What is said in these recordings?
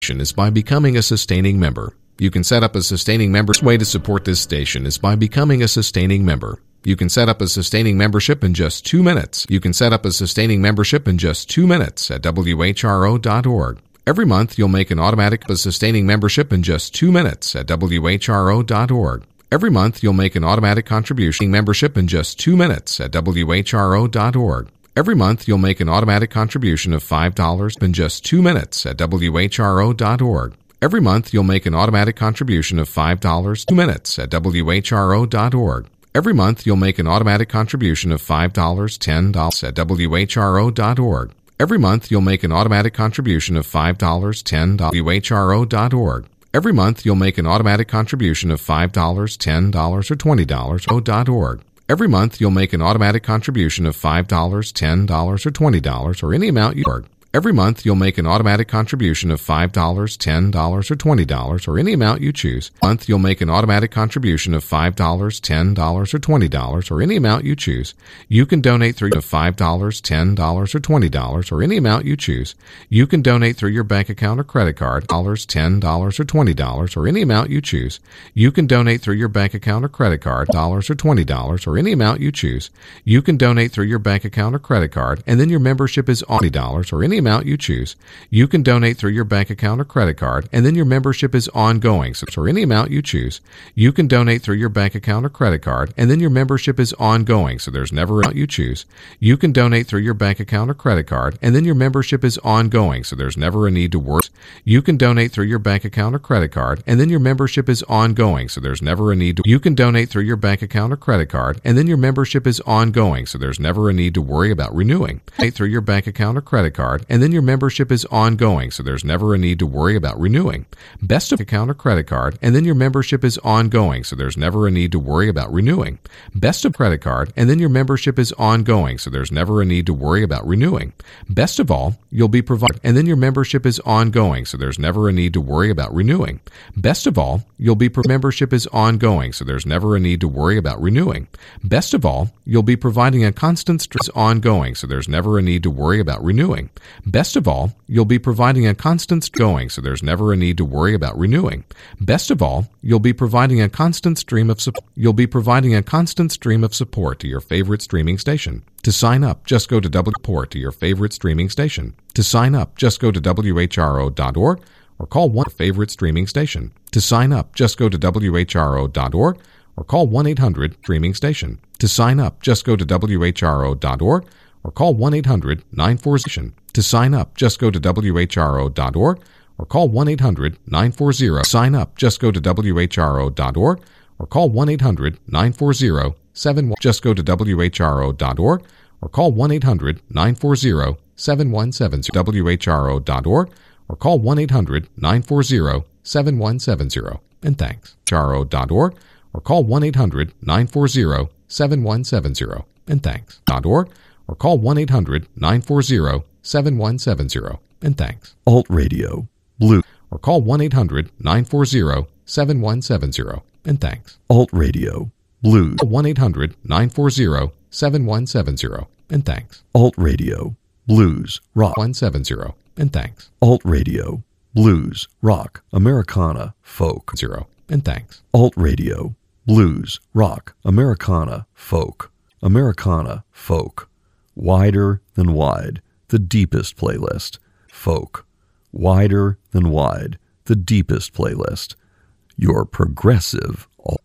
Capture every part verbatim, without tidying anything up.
is by becoming a sustaining member. You can set up a sustaining member. The way to support this station is by becoming a sustaining member. You can set up a sustaining membership in just two minutes. You can set up a sustaining membership in just two minutes at W H R O dot org. Every month, you'll make an automatic a sustaining membership in just two minutes at W H R O dot org. Every month, you'll make an automatic contribution membership in just two minutes at W H R O dot org. Every month, you'll make an automatic contribution of five dollars in just two minutes at W H R O dot org. Every month, you'll make an automatic contribution of five dollars two minutes at W H R O dot org. Every month, you'll make an automatic contribution of five dollars, ten dollars at W H R O dot org. Every month, you'll make an automatic contribution of five dollars, ten dollars at W H R O dot org. Every month, you'll make an automatic contribution of five dollars, ten dollars, or twenty dollars at W H R O dot org. Every month, you'll make an automatic contribution of five dollars, ten dollars, or twenty dollars, or any amount you org. Every month, you'll make an automatic contribution of five dollars, ten dollars, or twenty dollars, or any amount you choose. Every month, you'll make an automatic contribution of five dollars, ten dollars, or twenty dollars, or any amount you choose. You can donate through your five dollars, ten dollars, or twenty dollars, or any amount you choose. You can donate through your bank account or credit card, dollars, ten dollars, or twenty dollars, or any amount you choose. You can donate through your bank account or credit card, dollars or twenty dollars, or any amount you choose. You can donate through your bank account or credit card, and then your membership is twenty dollars, or any amount you choose. You can donate through your bank account or credit card, and then your membership is ongoing, so or any amount you choose. You can donate through your bank account or credit card, and then your membership is ongoing, so there's never an amount you choose. You can donate through your bank account or credit card, and then your membership is ongoing, so there's never a need to worry. You can donate through your bank account or credit card, and then your membership is ongoing, so there's never a need to. You can donate through your bank account or credit card, and then your membership is ongoing, so there's never a need to worry about renewing. Donate through your bank account or credit card, and then your membership is ongoing, so there's never a need to worry about renewing. Best of account or credit card, and then your membership is ongoing, so there's never a need to worry about renewing. Best of credit card, and then your membership is ongoing, so there's never a need to worry about renewing. Best of all, you'll be provided, and then your membership is ongoing, so there's never a need to worry about renewing. Best of all, you'll be pro- membership is ongoing, so there's never a need to worry about renewing. Best of all, you'll be providing a constant stream ongoing, so there's never a need to worry about renewing. Best of all, you'll be providing a constant stream going, so there's never a need to worry about renewing. Best of all, you'll be providing a constant stream of support. You'll be providing a constant stream of support to your favorite streaming station. To sign up, just go to W Port to your favorite streaming station. To sign up, just go to W H R O dot org or call one favorite streaming station. To sign up, just go to W H R O dot org or call one eight hundred streaming station. To sign up, just go to W H R O dot org or call one eight hundred nine four zero. To sign up, just go to W H R O dot org or call one eight hundred nine four zero. Sign up, just go to W H R O dot org or call one eight hundred nine four zero seven one. Just go to W H R O dot org or call one eight hundred nine four zero seven one seven zero. W H R O dot org or call one eight hundred nine four zero seven one seven zero. And thanks. W H R O dot org or call one eight hundred nine four zero seven one seven zero. And thanks. .org or call one eight hundred nine four zero seven one seven zero. And thanks. Alt Radio, Blue, or call one eight hundred nine four zero seven one seven zero. And thanks. Alt Radio, Blues, one eight hundred nine four zero seven one seven zero. And thanks. Alt Radio, Blues, Rock, one seven zero. And thanks. Alt Radio, Blues, Rock, Americana, Folk, zero. And thanks. Alt Radio, Blues, Rock, Americana, Folk, Americana, Folk, Wider Than Wide, the deepest playlist, Folk, Wider Than Wide, the deepest playlist, your progressive,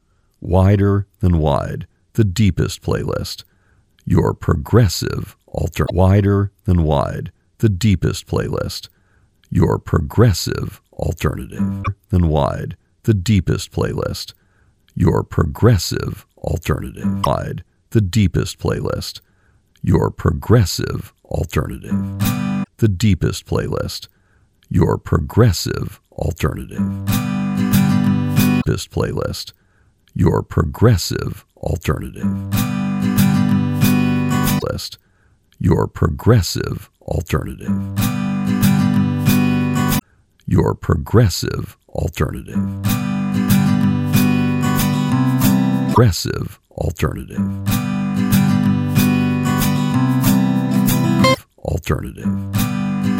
Wider Than Wide, the deepest playlist, your progressive, alter, Wider Than Wide, the deepest playlist, your progressive alternative, than wide, the deepest playlist, your progressive alternative, wide, the deepest playlist, your progressive alternative, the deepest playlist, your progressive alternative, deepest playlist, your progressive alternative, list, your progressive alternative, your progressive alternative, progressive alternative, alternative.